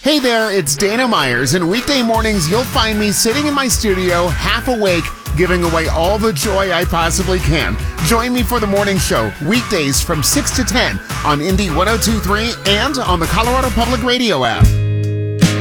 Hey there, it's Dana Myers, and weekday mornings you'll find me sitting in my studio, half awake, giving away all the joy I possibly can. Join me for the morning show, weekdays from 6 to 10 on Indy 102.3 and on the Colorado Public Radio app.